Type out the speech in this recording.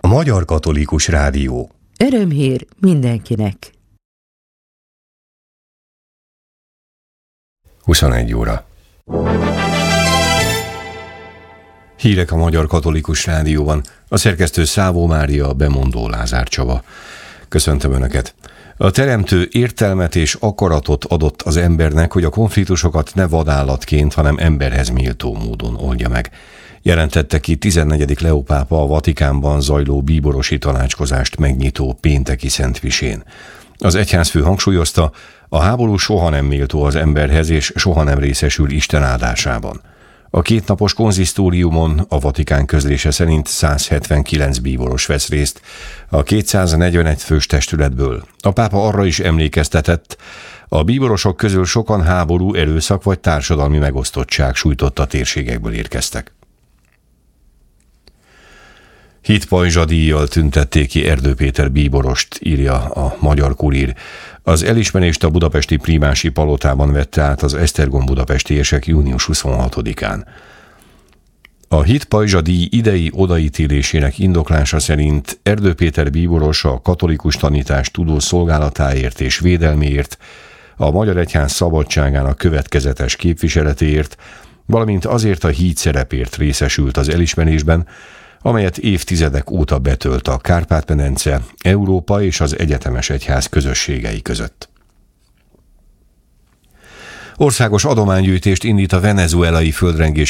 Magyar Katolikus Rádió. Örömhír mindenkinek. 21 óra. Hírek a Magyar Katolikus Rádióban. A szerkesztő Szávó Mária, a bemondó Lázár Csaba. Köszöntöm Önöket. A Teremtő értelmet és akaratot adott az embernek, hogy a konfliktusokat ne vadállatként, hanem emberhez méltó módon oldja meg. Jelentette ki 14. Leó pápa a Vatikánban zajló bíborosi tanácskozást megnyitó pénteki szentmisén. Az egyházfő hangsúlyozta, a háború soha nem méltó az emberhez, és soha nem részesül Isten áldásában. A kétnapos konzisztóriumon a Vatikán közlése szerint 179 bíboros vesz részt a 241 fős testületből. A pápa arra is emlékeztetett, a bíborosok közül sokan háború, erőszak vagy társadalmi megosztottság sújtotta térségekből érkeztek. Hitpajzsa díjjal tüntették ki Erdő Péter bíborost, írja a Magyar Kurír. Az elismerést a budapesti Prímási palotában vette át az Esztergom budapestiesek június 26-án. A Hitpajzsa díj idei odaítélésének indoklása szerint Erdő Péter bíboros a katolikus tanítás tudó szolgálatáért és védelméért, a Magyar Egyház szabadságának következetes képviseletéért, valamint azért a híd szerepért részesült az elismerésben, amelyet évtizedek óta betölt a Kárpát-medence, Európa és az egyetemes egyház közösségei között. Országos adománygyűjtést indít a venezuelai földrengés